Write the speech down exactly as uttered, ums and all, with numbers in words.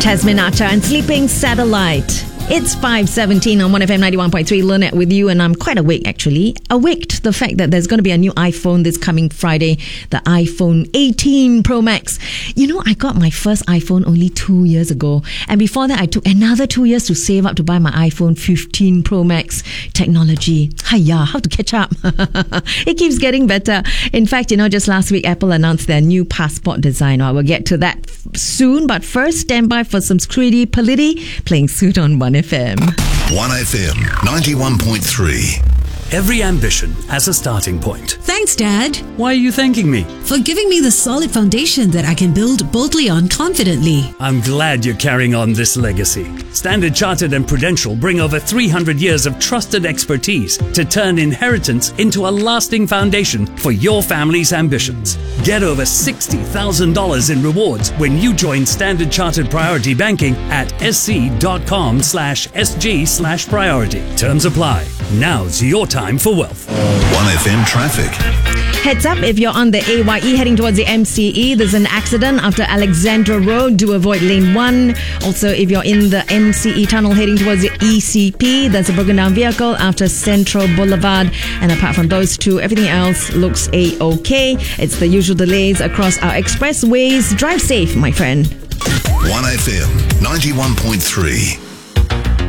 Tasmin Acha and Sleeping Satellite. It's five seventeen on one F M ninety-one point three. Learn it with you, and I'm quite awake actually. Awake to the fact that there's going to be a new iPhone this coming Friday, the iPhone eighteen Pro Max. You know, I got my first iPhone only two years ago, and before that I took another two years to save up to buy my iPhone fifteen Pro Max. Technology, hiya, how to catch up? It keeps getting better. In fact, you know, just last week Apple announced their new passport design. I will get to that soon, but first stand by for some Scritti Politti playing Suit on one F M. one F M ninety-one point three. Every ambition has a starting point. Thanks, Dad. Why are you thanking me? For giving me the solid foundation that I can build boldly on confidently. I'm glad you're carrying on this legacy. Standard Chartered and Prudential bring over three hundred years of trusted expertise to turn inheritance into a lasting foundation for your family's ambitions. Get over sixty thousand dollars in rewards when you join Standard Chartered Priority Banking at sc.com slash sg slash priority. Terms apply. Now's your time for wealth. one F M traffic. Heads up, if you're on the A Y E heading towards the M C E, there's an accident after Alexandra Road. Do avoid lane one. Also, if you're in the M C E tunnel heading towards the E C P, there's a broken down vehicle after Central Boulevard. And apart from those two, everything else looks A-OK. It's the usual delays across our expressways. Drive safe, my friend. one F M ninety-one point three.